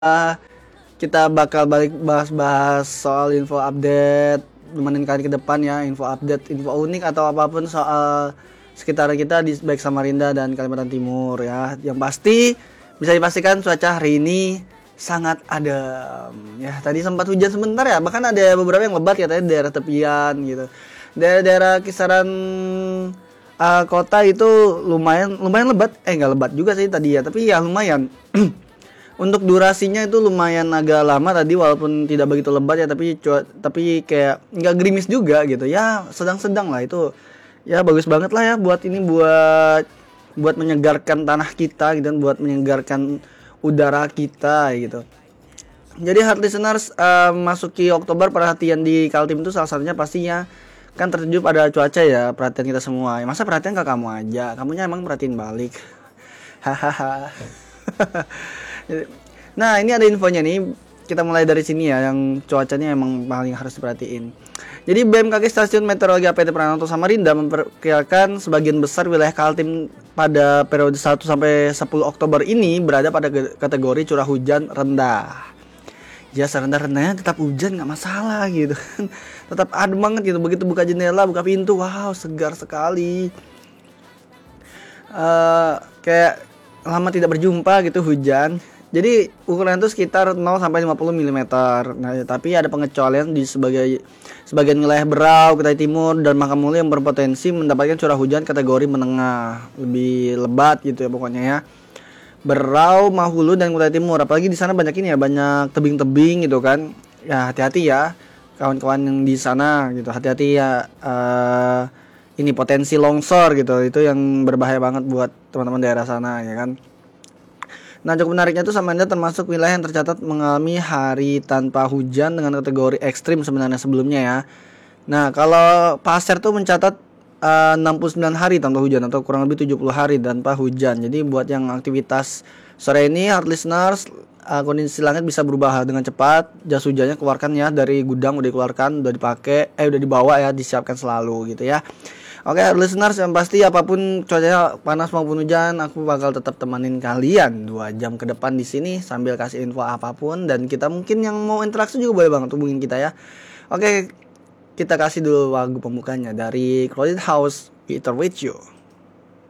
kita bakal balik bahas-bahas soal info update nemenin kali ke depan ya, info update, info unik atau apapun soal sekitar kita di baik Samarinda dan Kalimantan Timur ya. Yang pasti bisa dipastikan cuaca hari ini sangat adem. Ya, tadi sempat hujan sebentar ya, bahkan ada beberapa yang lebat katanya daerah tepian gitu. Daerah-daerah kisaran kota itu lumayan lebat, nggak lebat juga sih tadi ya, tapi ya lumayan. Untuk durasinya itu lumayan agak lama tadi walaupun tidak begitu lebat ya, tapi kayak nggak gerimis juga gitu ya, sedang-sedang lah itu ya, bagus banget lah ya buat ini, buat menyegarkan tanah kita gitu, buat menyegarkan udara kita gitu. Jadi hard listeners, masuki Oktober, perhatian di Kaltim itu salah satunya pastinya kan tertuju pada cuaca ya, perhatian kita semua. Masa perhatian ke kamu aja, kamunya emang perhatiin balik. Hahaha. Nah, ini ada infonya nih. Kita mulai dari sini ya, yang cuacanya emang paling harus diperhatiin. Jadi BMKG Stasiun Meteorologi APT Pranata Samarinda memperkirakan sebagian besar wilayah Kaltim pada periode 1 sampai 10 Oktober ini berada pada kategori curah hujan rendah. Ya, serendah-rendahnya tetap hujan nggak masalah gitu kan. Tetap adem banget gitu. Begitu buka jendela, buka pintu, wow, segar sekali. Kayak lama tidak berjumpa gitu hujan. Jadi ukuran itu sekitar 0 sampai 50 mm. Nah, tapi ada pengecualian di sebagian wilayah Berau, Kutai Timur dan Makamuli yang berpotensi mendapatkan curah hujan kategori menengah, lebih lebat gitu ya pokoknya ya. Berau, Mahulu dan Kutai Timur, apalagi di sana banyak ini ya, banyak tebing-tebing gitu kan. Ya hati-hati ya kawan-kawan yang di sana gitu. Hati-hati ya, ini potensi longsor gitu. Itu yang berbahaya banget buat teman-teman daerah sana ya kan. Nah, cukup menariknya tuh Samarinda termasuk wilayah yang tercatat mengalami hari tanpa hujan dengan kategori ekstrim sebenarnya sebelumnya ya. Nah, kalau Pasir tuh mencatat 69 hari tanpa hujan atau kurang lebih 70 hari tanpa hujan. Jadi buat yang aktivitas sore ini, hard listeners, kondisi langit bisa berubah dengan cepat. Jas hujannya keluarkan ya, dari gudang udah dikeluarkan, udah dipakai, udah dibawa ya, disiapkan selalu gitu ya. Oke, listeners, yang pasti apapun cuacanya panas maupun hujan, aku bakal tetap temenin kalian 2 jam ke depan di sini sambil kasih info apapun, dan kita mungkin yang mau interaksi juga boleh banget hubungin kita ya. Oke, kita kasih dulu lagu pembukanya dari Crowded House, Peter With You.